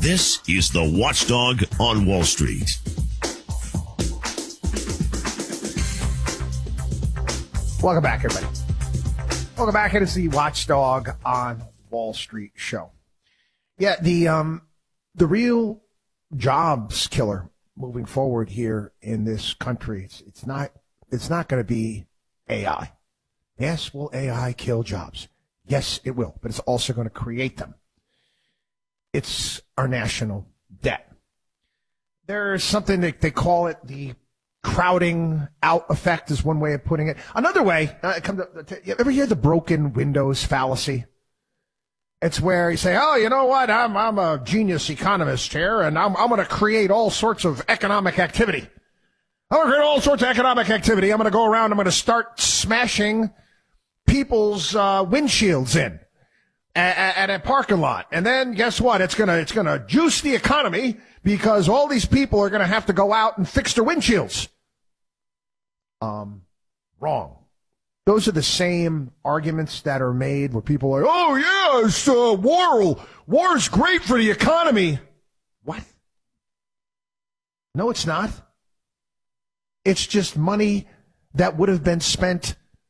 This is the Watchdog on Wall Street. Welcome back, everybody. Welcome back. It is the Watchdog on Wall Street show. Yeah, the real jobs killer moving forward here in this country, it's not going to be AI. Yes, will AI kill jobs? Yes, it will, but it's also going to create them. It's our national debt. There's something that they call it the crowding out effect is one way of putting it. Another way, you ever hear the broken windows fallacy? It's where you say, oh, you know what, I'm a genius economist here, and I'm going to create all sorts of economic activity. I'm going to create all sorts of economic activity. I'm going to go around, I'm going to start smashing people's windshields in at a parking lot. And then guess what? It's gonna juice the economy because all these people are going to have to go out and fix their windshields. Wrong. Those are the same arguments that are made where people are, oh, yeah, it's war's great for the economy. What? No, it's not. It's just money that would have been spent